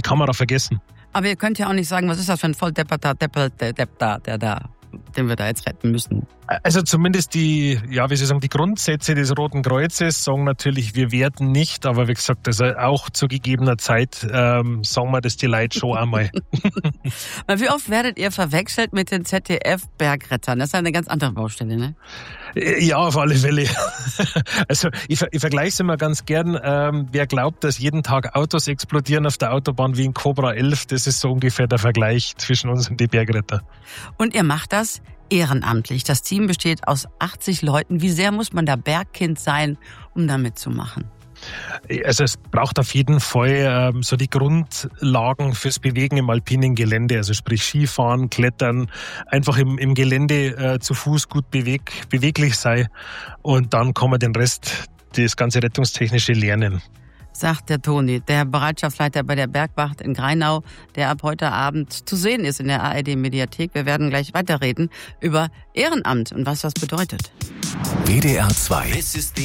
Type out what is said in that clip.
Kamera vergessen. Aber ihr könnt ja auch nicht sagen, was ist das für ein volldepperter Depp da, den wir da jetzt retten müssen. Also zumindest die Grundsätze des Roten Kreuzes sagen natürlich, wir werden nicht, aber wie gesagt, also auch zu gegebener Zeit sagen wir das die Leute schon einmal. Wie oft werdet ihr verwechselt mit den ZDF-Bergrettern? Das ist eine ganz andere Baustelle, ne? Ja, auf alle Fälle. Also ich vergleiche es immer ganz gern. Wer glaubt, dass jeden Tag Autos explodieren auf der Autobahn wie in Cobra 11, das ist so ungefähr der Vergleich zwischen uns und die Bergretter. Und ihr macht das ehrenamtlich. Das Team besteht aus 80 Leuten. Wie sehr muss man da Bergkind sein, um da mitzumachen? Also es braucht auf jeden Fall so die Grundlagen fürs Bewegen im alpinen Gelände, also sprich Skifahren, Klettern, einfach im Gelände zu Fuß gut beweglich sein und dann kann man den Rest, das ganze Rettungstechnische lernen. Sagt der Toni, der Bereitschaftsleiter bei der Bergwacht in Greinau, der ab heute Abend zu sehen ist in der ARD-Mediathek. Wir werden gleich weiterreden über Ehrenamt und was das bedeutet. WDR 2